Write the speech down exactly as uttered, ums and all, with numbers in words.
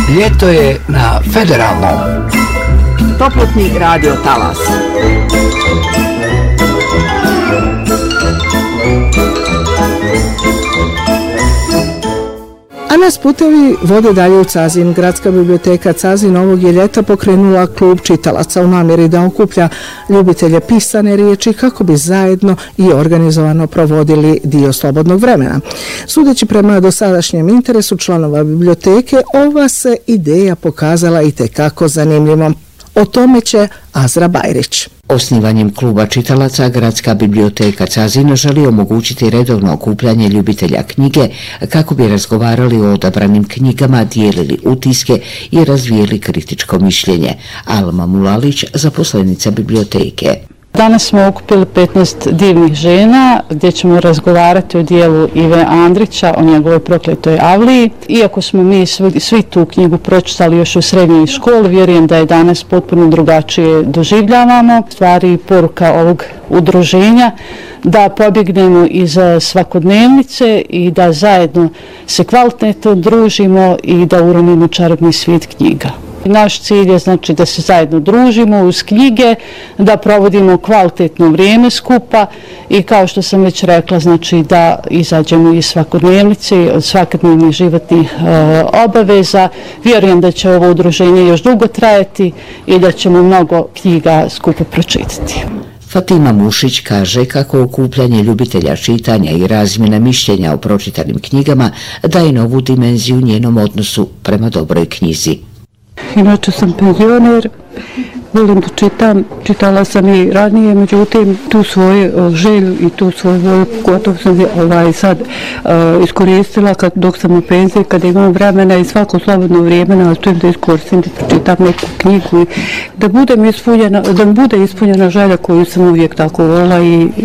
Ljeto je na Federalnom. Toplotni radio talas. A nas putevi vode dalje u Cazin. Gradska biblioteka Cazin ovog je ljeta pokrenula klub čitalaca u namjeri da okuplja ljubitelje pisane riječi kako bi zajedno i organizovano provodili dio slobodnog vremena. Sudeći prema dosadašnjem interesu članova biblioteke, ova se ideja pokazala i tekako zanimljivom. O tome će Azra Bajrić. Osnivanjem kluba čitalaca Gradska biblioteka Cazin želi omogućiti redovno okupljanje ljubitelja knjige kako bi razgovarali o odabranim knjigama, dijelili utiske i razvijeli kritičko mišljenje. Alma Mulalić, zaposlenica biblioteke. Danas smo okupili petnaest divnih žena gdje ćemo razgovarati o dijelu Ive Andrića, o njegovoj prokletoj Avliji. Iako smo mi svi, svi tu knjigu pročitali još u srednjoj školi, vjerujem da je danas potpuno drugačije doživljavamo. Stvari i poruka ovog udruženja da pobjegnemo iz svakodnevnice i da zajedno se kvalitetno družimo i da uronimo čarobni svijet knjiga. Naš cilj je znači da se zajedno družimo uz knjige, da provodimo kvalitetno vrijeme skupa i kao što sam već rekla, znači da izađemo iz svakodnevnice, od svakodnevnih životnih e, obaveza. Vjerujem da će ovo udruženje još dugo trajati i da ćemo mnogo knjiga skupo pročitati. Fatima Mušić kaže kako okupljanje ljubitelja čitanja i razmjena mišljenja o pročitanim knjigama daje novu dimenziju njenom odnosu prema dobroj knjizi. Inače sam penzioner, volim da čitam, čitala sam i ranije, međutim tu svoju želju i tu svoju volju gotovo sam ovaj, sad uh, iskoristila kad, dok sam u penziji, kada imam vremena i svako slobodno vrijeme nastojem da iskoristim, da pročitam neku knjigu i da, budem ispunjena, da bude ispunjena želja koju sam uvijek tako volila i